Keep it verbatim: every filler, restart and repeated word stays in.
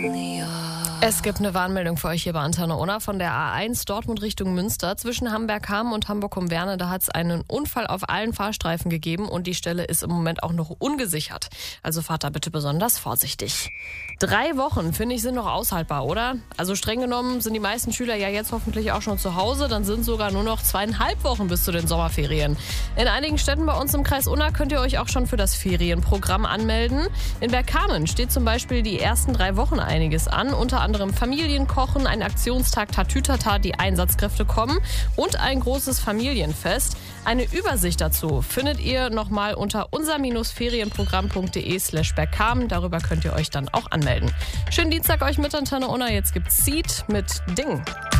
Es gibt eine Warnmeldung für euch hier bei Antenne Unna von der A eins Dortmund Richtung Münster. Zwischen Hamburg-Hamm und Hamburg-um-Werne, da hat es einen Unfall auf allen Fahrstreifen gegeben und die Stelle ist im Moment auch noch ungesichert. Also fahrt da bitte besonders vorsichtig. Drei Wochen, finde ich, sind noch aushaltbar, oder? Also streng genommen sind die meisten Schüler ja jetzt hoffentlich auch schon zu Hause. Dann sind sogar nur noch zweieinhalb Wochen bis zu den Sommerferien. In einigen Städten bei uns im Kreis Unna könnt ihr euch auch schon für das Ferienprogramm anmelden. In Bergkamen steht zum Beispiel die ersten drei Wochen einiges an. Unter anderem Familienkochen, ein Aktionstag Tatütata, die Einsatzkräfte kommen und ein großes Familienfest. Eine Übersicht dazu findet ihr nochmal unter unser-ferienprogramm.de slash Bergkamen. Darüber könnt ihr euch dann auch anmelden. Schönen Dienstag euch mit Antenne Unna. Jetzt gibt's Seed mit Ding.